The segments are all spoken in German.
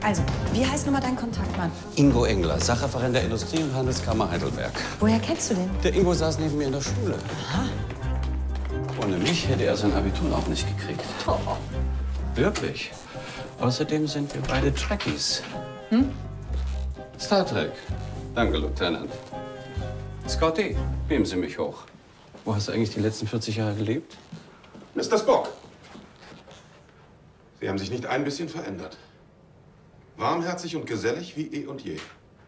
Also, wie heißt nochmal dein Kontaktmann? Ingo Engler, Sachreferent der Industrie- und Handelskammer Heidelberg. Woher kennst du den? Der Ingo saß neben mir in der Schule. Aha. Ohne mich hätte er sein Abitur auch nicht gekriegt. Oh. Wirklich. Außerdem sind wir beide Trekkies. Hm? Star Trek. Danke, Lieutenant. Scotty, beamen Sie mich hoch. Wo hast du eigentlich die letzten 40 Jahre gelebt? Mr. Spock, Sie haben sich nicht ein bisschen verändert. Warmherzig und gesellig wie eh und je.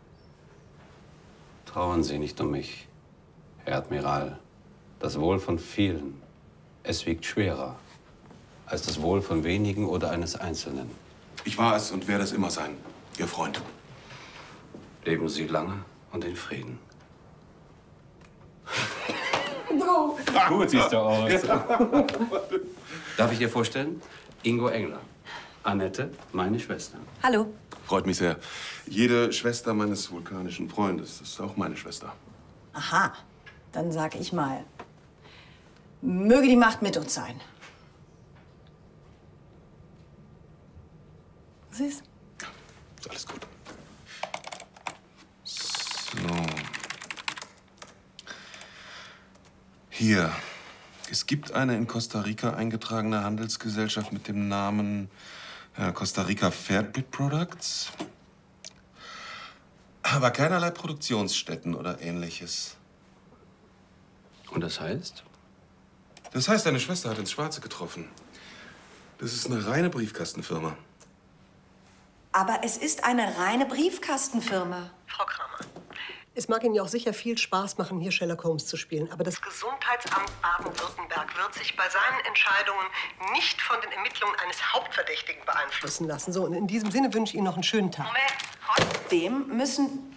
Trauern Sie nicht um mich, Herr Admiral. Das Wohl von vielen, es wiegt schwerer als das Wohl von wenigen oder eines Einzelnen. Ich war es und werde es immer sein, Ihr Freund. Leben Sie lange und in Frieden. Gut siehst du aus. Darf ich dir vorstellen? Ingo Engler. Annette, meine Schwester. Hallo. Freut mich sehr. Jede Schwester meines vulkanischen Freundes ist auch meine Schwester. Aha, dann sag ich mal, möge die Macht mit uns sein. Siehst? Ist alles gut. So. Hier. Es gibt eine in Costa Rica eingetragene Handelsgesellschaft mit dem Namen Costa Rica Fairbreed Products. Aber keinerlei Produktionsstätten oder Ähnliches. Und das heißt? Das heißt, deine Schwester hat ins Schwarze getroffen. Das ist eine reine Briefkastenfirma. Aber es ist eine reine Briefkastenfirma. Frau Kramer, es mag Ihnen ja auch sicher viel Spaß machen, hier Sherlock Holmes zu spielen. Aber das Gesundheitsamt Baden-Württemberg wird sich bei seinen Entscheidungen nicht von den Ermittlungen eines Hauptverdächtigen beeinflussen lassen. So, und in diesem Sinne wünsche ich Ihnen noch einen schönen Tag. Trotzdem müssen...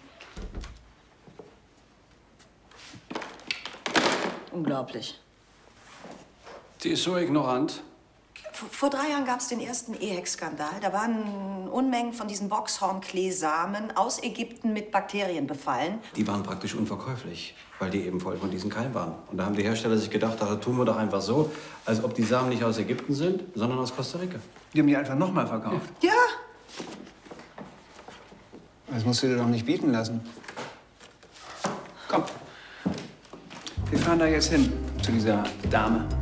Unglaublich. Sie ist so ignorant. Vor 3 Jahren gab es den ersten EHEC-Skandal. Da waren Unmengen von diesen Boxhornkleesamen aus Ägypten mit Bakterien befallen. Die waren praktisch unverkäuflich, weil die eben voll von diesem Keim waren. Und da haben die Hersteller sich gedacht, da tun wir doch einfach so, als ob die Samen nicht aus Ägypten sind, sondern aus Costa Rica. Die haben die einfach nochmal verkauft. Ja. Das musst du dir doch nicht bieten lassen. Komm. Wir fahren da jetzt hin, zu dieser Dame.